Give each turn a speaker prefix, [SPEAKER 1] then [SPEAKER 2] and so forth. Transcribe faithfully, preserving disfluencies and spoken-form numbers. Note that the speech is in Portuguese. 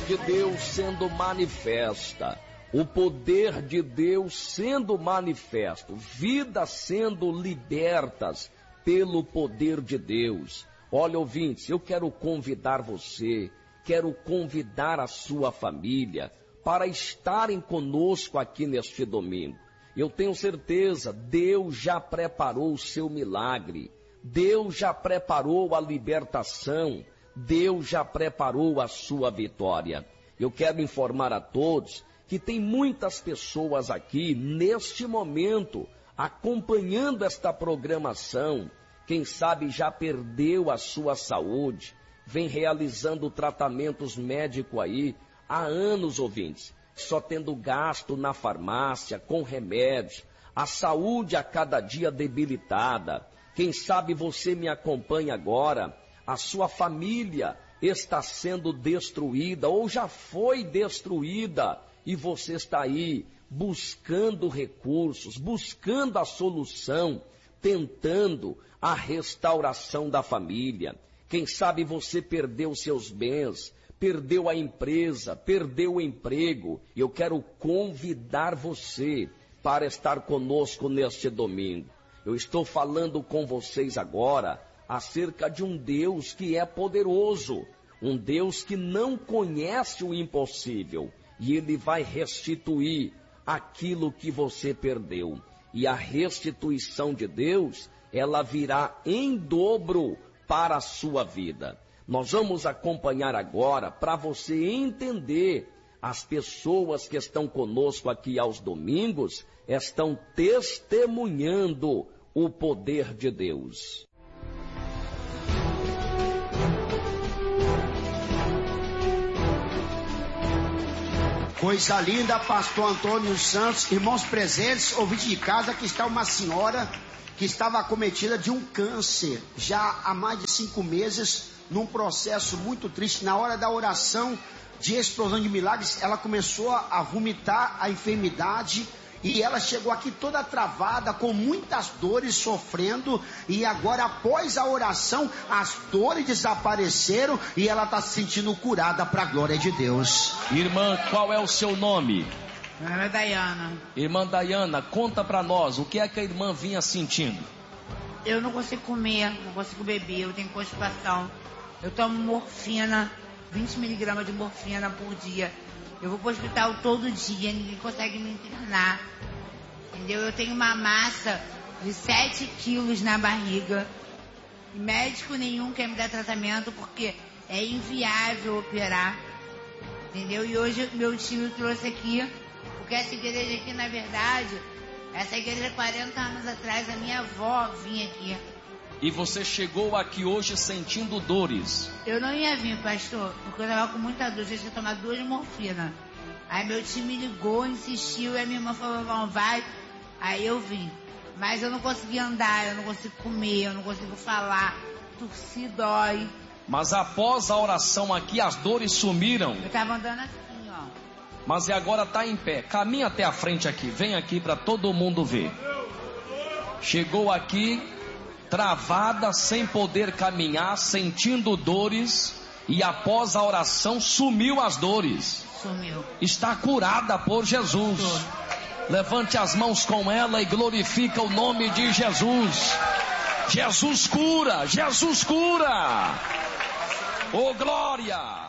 [SPEAKER 1] de Deus sendo manifesta, o poder de Deus sendo manifesto, vidas sendo libertas pelo poder de Deus. Olha, ouvintes, eu quero convidar você, quero convidar a sua família para estarem conosco aqui neste domingo. Eu tenho certeza, Deus já preparou o seu milagre, Deus já preparou a libertação, Deus já preparou a sua vitória. Eu quero informar a todos que tem muitas pessoas aqui, neste momento, acompanhando esta programação. Quem sabe já perdeu a sua saúde, vem realizando tratamentos médicos aí há anos, ouvintes, só tendo gasto na farmácia, com remédios, a saúde a cada dia debilitada. Quem sabe você me acompanha agora, a sua família está sendo destruída ou já foi destruída e você está aí buscando recursos, buscando a solução, tentando a restauração da família. Quem sabe você perdeu seus bens, perdeu a empresa, perdeu o emprego. Eu quero convidar você para estar conosco neste domingo. Eu estou falando com vocês agora acerca de um Deus que é poderoso, um Deus que não conhece o impossível, e Ele vai restituir aquilo que você perdeu. E a restituição de Deus, ela virá em dobro para a sua vida. Nós vamos acompanhar agora para você entender. As pessoas que estão conosco aqui aos domingos estão testemunhando o poder de Deus.
[SPEAKER 2] Coisa linda, pastor Antônio Santos, irmãos presentes, ouvinte de casa, que está uma senhora que estava acometida de um câncer, já há mais de cinco meses, num processo muito triste. Na hora da oração de explosão de milagres, ela começou a vomitar a enfermidade, e ela chegou aqui toda travada, com muitas dores, sofrendo, e agora após a oração, as dores desapareceram, e ela está se sentindo curada para a glória de Deus.
[SPEAKER 1] Irmã, qual é o seu nome?
[SPEAKER 3] Meu nome é Dayana.
[SPEAKER 1] Irmã Dayana, conta para nós, o que é que a irmã vinha sentindo?
[SPEAKER 3] Eu não consigo comer, não consigo beber, eu tenho constipação, eu tomo morfina, vinte miligramas de morfina por dia. Eu vou para o hospital todo dia, ninguém consegue me internar, entendeu? Eu tenho uma massa de sete quilos na barriga, e médico nenhum quer me dar tratamento porque é inviável operar, entendeu? E hoje meu tio trouxe aqui, porque essa igreja aqui, na verdade, essa igreja quarenta anos atrás, a minha avó vinha aqui.
[SPEAKER 1] E você chegou aqui hoje sentindo dores?
[SPEAKER 3] Eu não ia vir, pastor, porque eu estava com muita dor, eu tinha tomado duas morfinas. Aí meu tio me ligou, insistiu, e a minha irmã falou, não, vai. Aí eu vim. Mas eu não consegui andar, eu não consigo comer, eu não consigo falar, tossir dói.
[SPEAKER 1] Mas após a oração aqui, as dores sumiram?
[SPEAKER 3] Eu estava andando assim, ó.
[SPEAKER 1] Mas agora está em pé, caminha até a frente aqui, vem aqui para todo mundo ver. Chegou aqui, travada, sem poder caminhar, sentindo dores, e após a oração sumiu as dores.
[SPEAKER 3] Sumiu.
[SPEAKER 1] Está curada por Jesus. Levante as mãos com ela e glorifica o nome de Jesus. Jesus cura, Jesus cura. Oh glória!